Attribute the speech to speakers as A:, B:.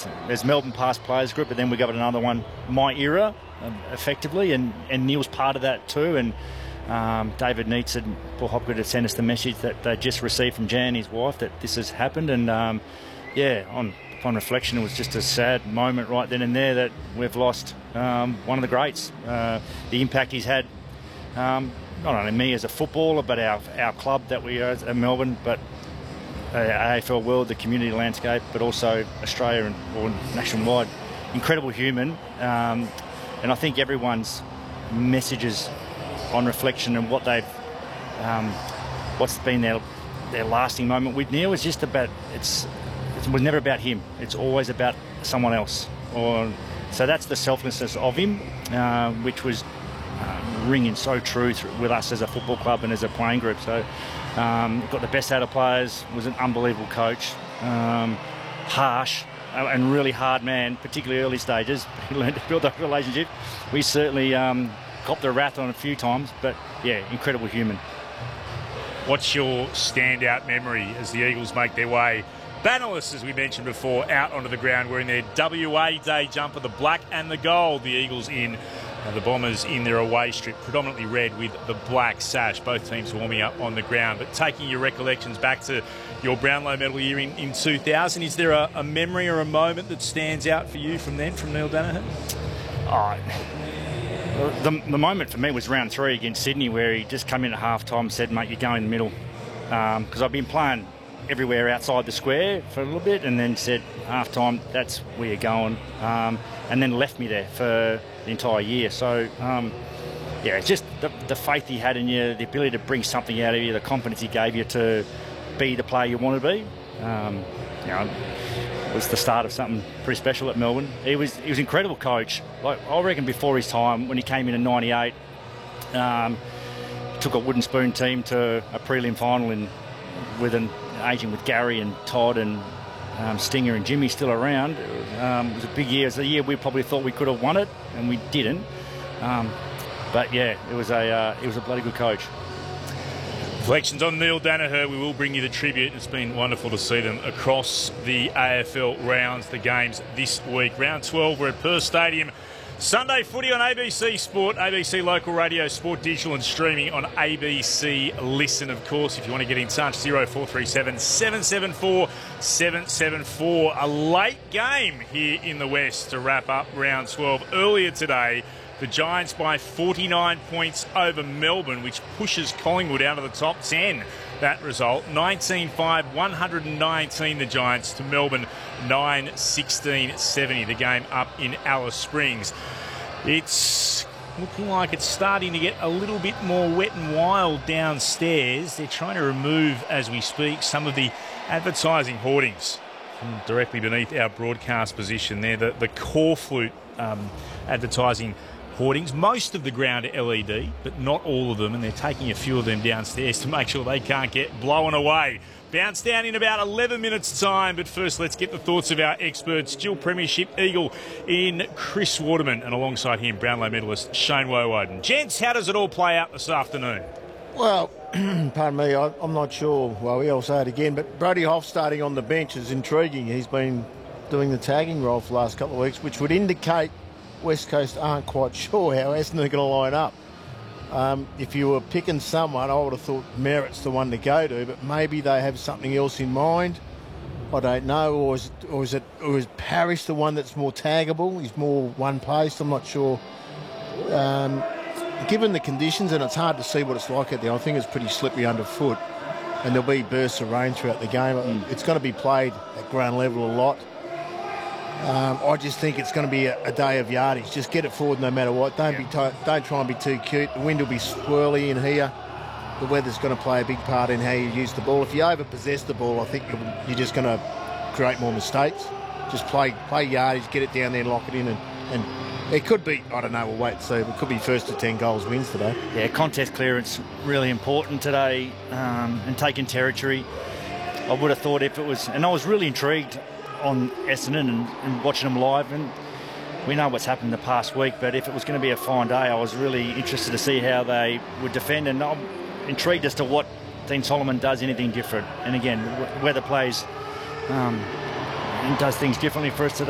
A: there's Melbourne past players group, but then we got another one, my era, effectively, and Neil's part of that too. And David Neitz and Paul Hopgood have sent us the message that they just received from Jan, his wife, that this has happened. And upon reflection, it was just a sad moment right then and there that we've lost one of the greats. The impact he's had, not only me as a footballer, but our club that we are at Melbourne, but AFL world, the community landscape, but also Australia or nationwide. Incredible human, and I think everyone's messages on reflection and what they've, what's been their lasting moment with Neil is just about it was never about him. It's always about someone else. So that's the selflessness of him, which was ringing so true with us as a football club and as a playing group. So got the best out of players, was an unbelievable coach, harsh and really hard man, particularly early stages. He learned to build up a relationship. We certainly copped the wrath on a few times, but yeah, incredible human.
B: What's your standout memory as the Eagles make their way, bannerless as we mentioned before, out onto the ground wearing their WA Day jumper, the black and the gold, the Eagles in, the Bombers in their away strip, predominantly red with the black sash, both teams warming up on the ground. But taking your recollections back to your Brownlow medal year in 2000, is there a memory or a moment that stands out for you from then, from Neil Daniher?
A: The moment for me was round 3 against Sydney, where he just came in at half-time and said, mate, you go in the middle. Because I've been playing everywhere outside the square for a little bit, and then said, half-time, that's where you're going. And then left me there for the entire year. So, it's just the faith he had in you, the ability to bring something out of you, the confidence he gave you to be the player you want to be. It was the start of something pretty special at Melbourne. He was an incredible coach. Like, I reckon before his time, when he came in 98, took a wooden spoon team to a prelim final with an agent with Gary and Todd and Stinger and Jimmy still around. It was a big year. It was a year we probably thought we could have won it, and we didn't. But yeah, it was a bloody good coach.
B: Reflections on Neil Daniher. We will bring you the tribute. It's been wonderful to see them across the AFL rounds, the games this week. Round 12, we're at Perth Stadium. Sunday footy on ABC Sport, ABC Local Radio, Sport Digital and streaming on ABC Listen, of course. If you want to get in touch, 0437 774 774. A late game here in the West to wrap up round 12. Earlier today, the Giants by 49 points over Melbourne, which pushes Collingwood out of the top 10. That result, 19-5, 119 the Giants to Melbourne, 9-16-70. The game up in Alice Springs. It's looking like it's starting to get a little bit more wet and wild downstairs. They're trying to remove, as we speak, some of the advertising hoardings from directly beneath our broadcast position there. The Corflute advertising hoardings. Most of the ground are LED, but not all of them, and they're taking a few of them downstairs to make sure they can't get blown away. Bounce down in about 11 minutes' time, but first let's get the thoughts of our experts. Dual Premiership Eagle in Chris Waterman, and alongside him, Brownlow medalist Shane Woewodin. Gents, how does it all play out this afternoon?
C: Well, pardon me, I'm not sure. Well, I'll say it again, but Brody Hoff starting on the bench is intriguing. He's been doing the tagging role for the last couple of weeks, which would indicate West Coast aren't quite sure how Essendon are going to line up. If you were picking someone, I would have thought Merritt's the one to go to, but maybe they have something else in mind. I don't know, or is Parrish the one that's more taggable? He's more one-paced. I'm not sure. Given the conditions, and it's hard to see what it's like out there, I think it's pretty slippery underfoot, and there'll be bursts of rain throughout the game. It's going to be played at ground level a lot. I just think it's going to be a day of yardage. Just get it forward no matter what. Don't try and be too cute. The wind will be swirly in here. The weather's going to play a big part in how you use the ball. If you over-possess the ball, I think you're just going to create more mistakes. Just play yardage, get it down there and lock it in. And it could be, I don't know, we'll wait and see. It could be first to 10 goals wins today.
A: Yeah, contest clearance really important today, and taking territory. I would have thought if it was, and I was really intrigued on Essendon and watching them live, and we know what's happened the past week, but if it was going to be a fine day, I was really interested to see how they would defend, and I'm intrigued as to what Dean Solomon does anything different. And again, weather plays and does things differently for us today.